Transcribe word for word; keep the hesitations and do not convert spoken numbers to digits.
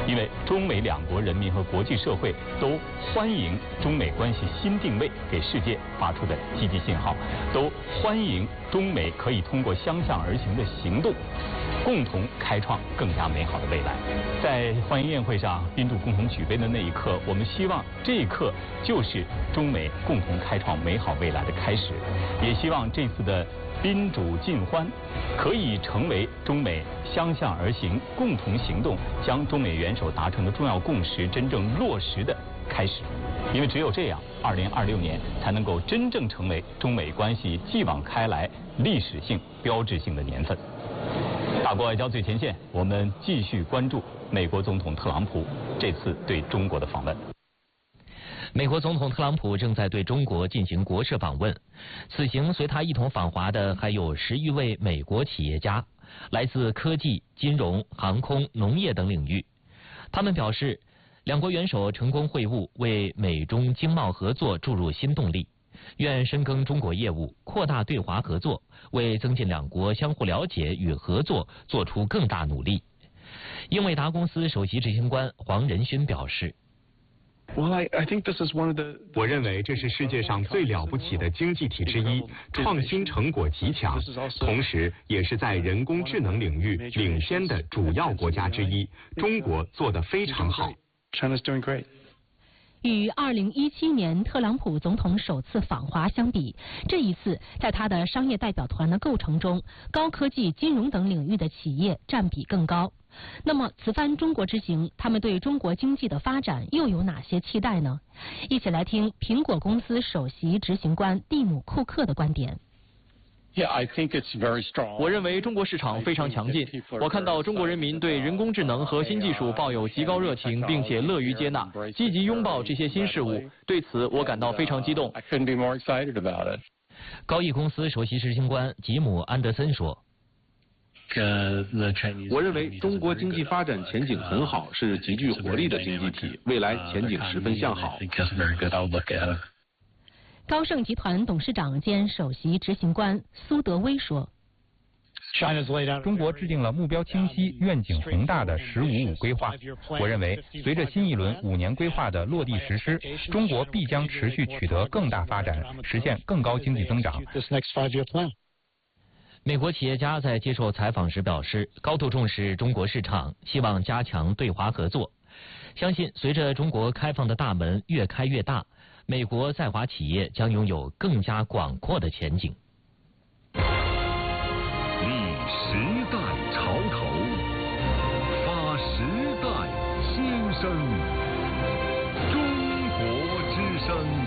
因为中美两国人民和国际社会都欢迎中美关系新定位给世界发出的积极信号，都欢迎中美可以通过相向而行的行动，共同开创更加美好的未来。在欢迎宴会上，宾主共同举杯的那一刻，我们希望这一刻就是中美共同开创美好未来的开始，也希望这次的宾主尽欢可以成为中美相向而行、共同行动，将中美元首达成的重要共识真正落实的开始。因为只有这样，二零二六年才能够真正成为中美关系继往开来历史性、标志性的年份。大国外交最前线，我们继续关注美国总统特朗普这次对中国的访问。 美国总统特朗普正在对中国进行国事访问，此行随他一同访华的还有十余位美国企业家，来自科技、金融、航空、农业等领域。他们表示，两国元首成功会晤，为美中经贸合作注入新动力，愿深耕中国业务，扩大对华合作，为增进两国相互了解与合作做出更大努力。英伟达公司首席执行官黄仁勋表示， 我认为这是世界上最了不起的经济体之一，创新成果极强，同时也是在人工智能领域领先的主要国家之一。中国做得非常好。 与二零一七年特朗普总统首次访华相比，这一次在他的商业代表团的构成中，高科技、金融等领域的企业占比更高。那么此番中国之行，他们对中国经济的发展又有哪些期待呢？一起来听苹果公司首席执行官蒂姆·库克的观点。 我认为中国市场非常强劲，我看到中国人民对人工智能和新技术抱有极高热情，并且乐于接纳，积极拥抱这些新事物，对此我感到非常激动。 高毅公司首席执行官吉姆·安德森说， 我认为中国经济发展前景很好，是极具活力的经济体，未来前景十分向好。 高盛集团董事长兼首席执行官苏德威说， 中国制定了目标清晰、愿景宏大的“十五五”规划。我认为，随着新一轮五年规划的落地实施，中国必将持续取得更大发展，实现更高经济增长。 美国企业家在接受采访时表示，高度重视中国市场，希望加强对华合作。相信随着中国开放的大门越开越大，美国在华企业将拥有更加广阔的前景。 立时代潮头，发时代新声，中国之声。